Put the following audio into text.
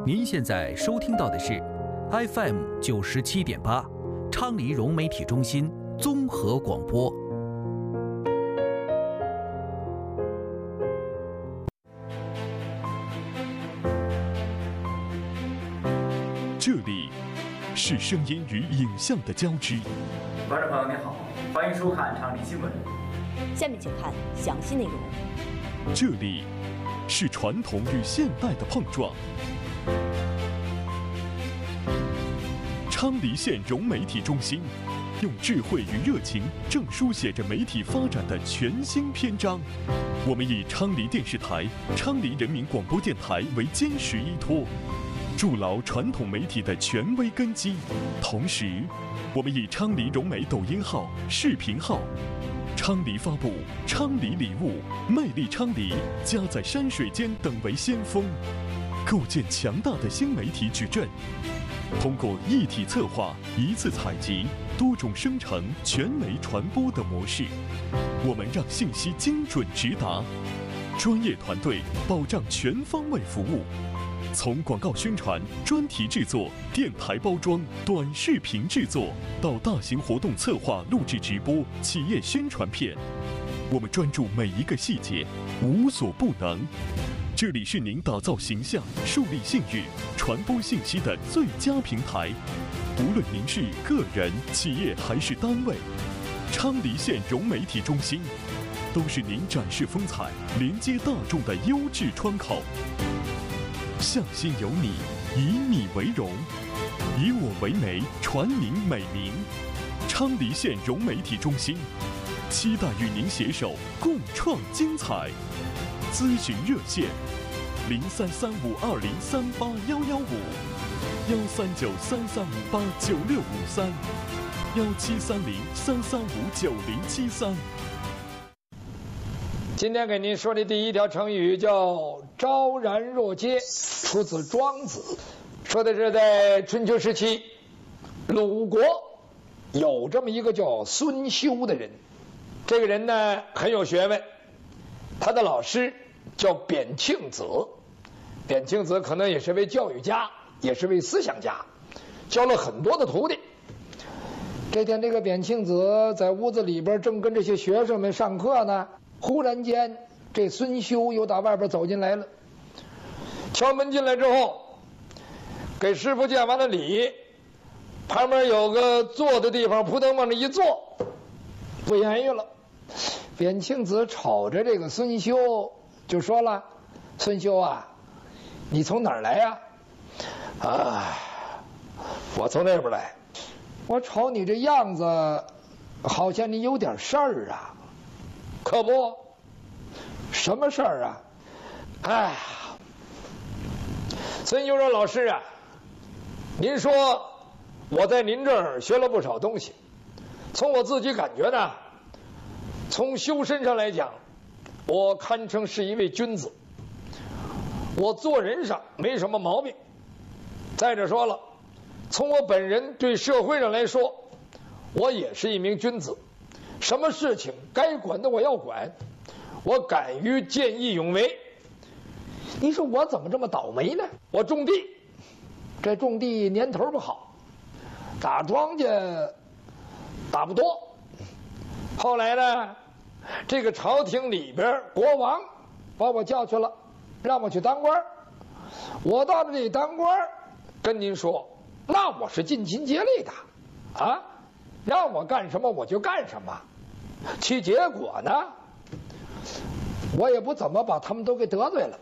您现在收听到的是 FM 97.8，昌黎融媒体中心综合广播。 这里是声音与影像的交织。 观众朋友您好，欢迎收看昌黎新闻。 下面请看详细内容。 这里是传统与现代的碰撞。昌黎县融媒体中心用智慧与热情，正书写着媒体发展的全新篇章。我们以昌黎电视台、昌黎人民广播电台为坚实依托，筑牢传统媒体的权威根基。同时，我们以昌黎融媒抖音号、视频号、昌黎发布、昌黎礼物、魅力昌黎、家在山水间等为先锋，构建强大的新媒体矩阵。通过一体策划、一次采集、多种生成、全媒传播的模式，我们让信息精准直达，专业团队保障全方位服务。从广告宣传、专题制作、电台包装、短视频制作，到大型活动策划、录制直播、企业宣传片，我们专注每一个细节，无所不能。这里是您打造形象、树立信誉、传播信息的最佳平台。无论您是个人、企业还是单位，昌黎县融媒体中心都是您展示风采、连接大众的优质窗口。向心有你，以你为荣，以我为媒，传您美名。昌黎县融媒体中心期待与您携手共创精彩。咨询热线：033520381155，1393389653，1730-3359073。 今天给您说的第一条成语叫昭然若揭，出自庄子，说的是在春秋时期，鲁国有这么一个叫孙休的人。这个人呢很有学问，他的老师叫扁庆子。扁庆子可能也是位教育家，也是位思想家，教了很多的徒弟。这天这个扁庆子在屋子里边正跟这些学生们上课呢，忽然间这孙休又打外边走进来了，敲门进来之后，给师傅见完了礼，旁边有个坐的地方，扑腾往那一坐，不言语了。扁庆子瞅着这个孙休就说了：“孙休啊，你从哪儿来呀？”“我从那边来。”“我瞅你这样子，好像你有点事儿啊。”“可不，什么事儿啊？”“孙休说：“老师啊，您说我在您这儿学了不少东西，从我自己感觉呢，从修身上来讲，我堪称是一位君子，我做人上没什么毛病。再者说了，从我本人对社会上来说，我也是一名君子，什么事情该管的我要管，我敢于见义勇为。你说我怎么这么倒霉呢？我种地，这种地年头不好，打庄稼打不多。后来呢，这个朝廷里边国王把我叫去了，让我去当官。我到了这里当官，跟您说，那我是尽心竭力的啊，让我干什么我就干什么。其结果呢，我也不怎么把他们都给得罪了。